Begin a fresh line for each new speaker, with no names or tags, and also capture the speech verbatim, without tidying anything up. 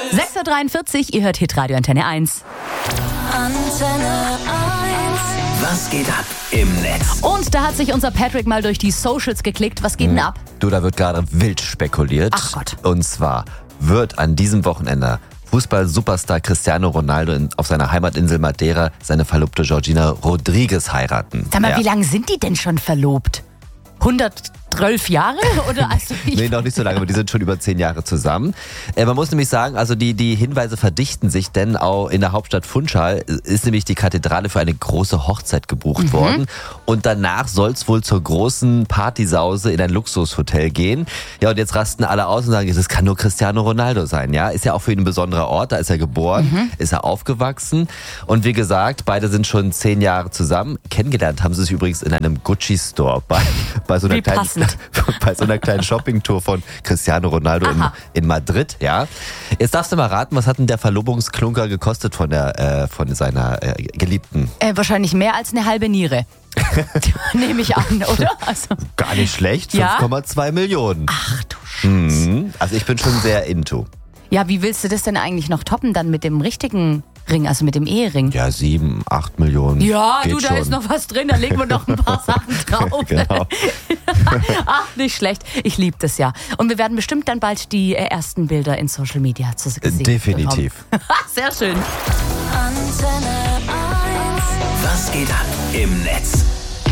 sechs Uhr dreiundvierzig, ihr hört Hitradio Antenne eins.
Antenne eins.
Was geht ab im Netz?
Und da hat sich unser Patrick mal durch die Socials geklickt. Was geht denn ab?
Du, da wird gerade wild spekuliert.
Ach Gott.
Und zwar wird an diesem Wochenende Fußball-Superstar Cristiano Ronaldo in, auf seiner Heimatinsel Madeira seine Verlobte Georgina Rodriguez heiraten.
Sag mal,
Ja.
wie lange sind die denn schon verlobt? hundertzwölf Jahre? Oder also ich
Nee, noch nicht so lange, aber die sind schon über zehn Jahre zusammen. Äh, man muss nämlich sagen, also die, die Hinweise verdichten sich, denn auch in der Hauptstadt Funchal ist nämlich die Kathedrale für eine große Hochzeit gebucht
Mhm.
worden. Und danach soll es wohl zur großen Partysause in ein Luxushotel gehen. Ja, und jetzt rasten alle aus und sagen, das kann nur Cristiano Ronaldo sein. Ja, ist ja auch für ihn ein besonderer Ort, da ist er geboren,
Mhm.
ist er aufgewachsen. Und wie gesagt, beide sind schon zehn Jahre zusammen. Kennengelernt haben sie sich übrigens in einem Gucci-Store bei, bei so einer
Wie
kleinen,
passend.
bei so einer kleinen Shoppingtour von Cristiano Ronaldo in,
Aha.
in Madrid, ja. Jetzt darfst du mal raten, was hat denn der Verlobungsklunker gekostet von der äh, von seiner äh, Geliebten?
äh, wahrscheinlich mehr als eine halbe Niere. Nehme ich an, oder? Also,
Gar nicht schlecht,
Ja?
fünf Komma zwei Millionen.
ach du Scheiße.
Mhm. Also ich bin schon sehr into.
Ja, wie willst du das denn eigentlich noch toppen dann mit dem richtigen Ring, also mit dem Ehering?
Ja, sieben, acht Millionen.
Ja,
geht
du, da
schon.
ist noch was drin, da legen wir noch ein paar Sachen drauf.
Genau.
Ach, nicht schlecht. Ich liebe das ja. Und wir werden bestimmt dann bald die äh, ersten Bilder in Social Media zu sehen.
Definitiv.
bekommen. Sehr schön.
Antenne eins.
Was geht ab im Netz?